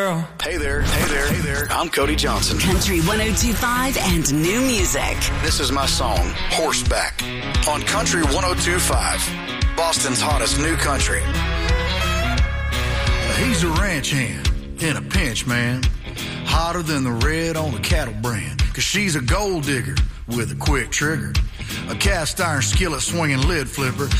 girl. Hey there, hey there, hey there. I'm Cody Johnson. Country 102.5 and new music. This is my song, Horseback, on Country 102.5, Boston's hottest new country. He's a ranch hand in a pinch, man. Hotter than the red on a cattle brand. 'Cause she's a gold digger with a quick trigger. A cast iron skillet swinging lid flipper.